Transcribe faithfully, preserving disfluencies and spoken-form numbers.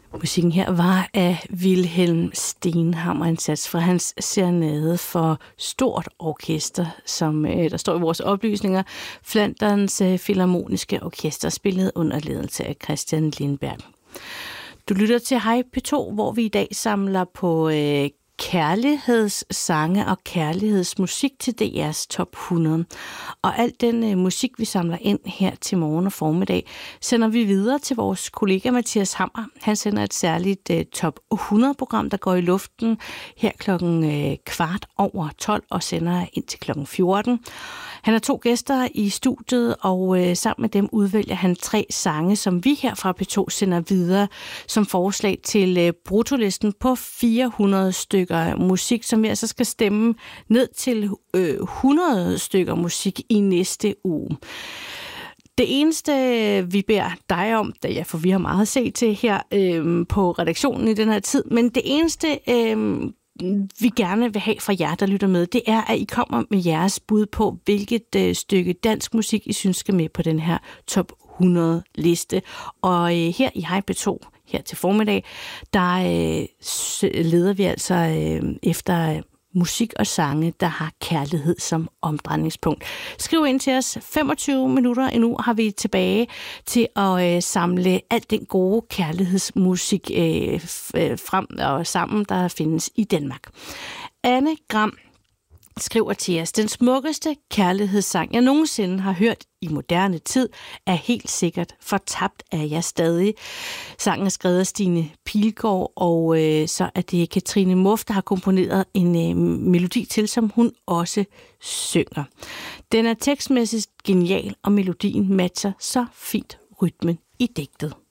Musikken her var af Wilhelm Stenhammer, en sats fra hans serenade for stort orkester, som øh, der står i vores oplysninger. Flanderns øh, Filharmoniske Orkester, spillet under ledelse af Christian Lindberg. Du lytter til Hej P to, hvor vi i dag samler på øh, kærlighedssange og kærlighedsmusik til D R's top hundrede. Og al den øh, musik, vi samler ind her til morgen og formiddag, sender vi videre til vores kollega Mathias Hammer. Han sender et særligt øh, top hundrede-program, der går i luften her klokken øh, kvart over tolv og sender ind til klokken fjorten. Han har to gæster i studiet, og øh, sammen med dem udvælger han tre sange, som vi her fra P to sender videre som forslag til øh, bruttolisten på fire hundrede stykker musik, som vi altså skal stemme ned til øh, hundrede stykker musik i næste uge. Det eneste, vi beder dig om, da ja, for vi har meget at se til her øh, på redaktionen i den her tid, men det eneste, øh, vi gerne vil have fra jer, der lytter med, det er, at I kommer med jeres bud på, hvilket øh, stykke dansk musik, I synes skal med på den her top hundrede liste. Og øh, her i Hej P to, her til formiddag, der øh, leder vi altså øh, efter musik og sange, der har kærlighed som omdrejningspunkt. Skriv ind til os. femogtyve minutter endnu har vi tilbage til at øh, samle alt den gode kærlighedsmusik øh, frem og sammen, der findes i Danmark. Anne Gram skriver til os: den smukkeste kærlighedssang, jeg nogensinde har hørt i moderne tid, er helt sikkert Fortabt er jeg stadig. Sangen er skrevet af Stine Pilgaard, og øh, så er det Katrine Muff, der har komponeret en øh, melodi til, som hun også synger. Den er tekstmæssigt genial, og melodien matcher så fint rytmen i digtet.